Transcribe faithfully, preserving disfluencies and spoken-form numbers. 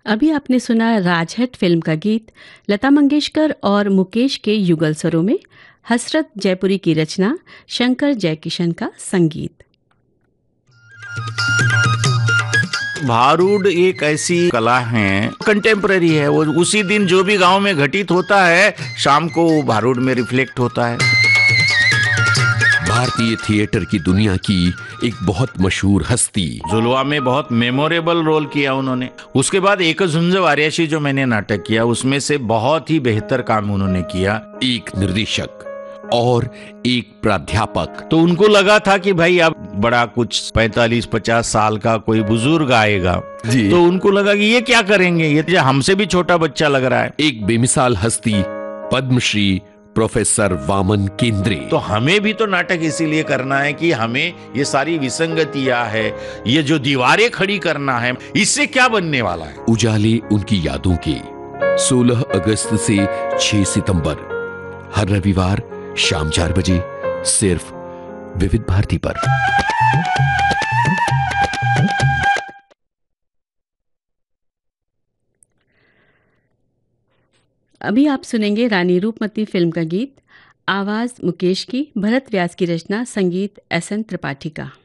अभी आपने सुना राजहट फिल्म का गीत लता मंगेशकर और मुकेश के युगल स्वरों में, हसरत जयपुरी की रचना, शंकर जयकिशन का संगीत। भारूड एक ऐसी कला है, कंटेम्पररी है। वो उसी दिन जो भी गांव में घटित होता है, शाम को भारूड में रिफ्लेक्ट होता है। भारतीय थिएटर की दुनिया की एक बहुत मशहूर हस्ती। जुलवा में बहुत मेमोरेबल रोल किया उन्होंने। उसके बाद एक झुंझ वारियाशी जो मैंने नाटक किया, उसमें से बहुत ही बेहतर काम उन्होंने किया। एक निर्देशक और एक प्राध्यापक। तो उनको लगा था कि भाई अब बड़ा कुछ पैंतालीस पचास साल का कोई बुजुर्ग आएगा जी। तो उनको लगा कि ये क्या करेंगे, ये हमसे भी छोटा बच्चा लग रहा है। एक बेमिसाल हस्ती, पद्मश्री प्रोफेसर वामन केंद्रे। तो हमें भी तो नाटक इसीलिए करना है कि हमें ये सारी विसंगतियां है, ये जो दीवारें खड़ी करना है, इससे क्या बनने वाला है। उजाले उनकी यादों के सोलह अगस्त से छह सितंबर, हर रविवार शाम चार बजे, सिर्फ विविध भारती पर। अभी आप सुनेंगे रानी रूपमती फिल्म का गीत, आवाज मुकेश की, भरत व्यास की रचना, संगीत एस एन त्रिपाठी का।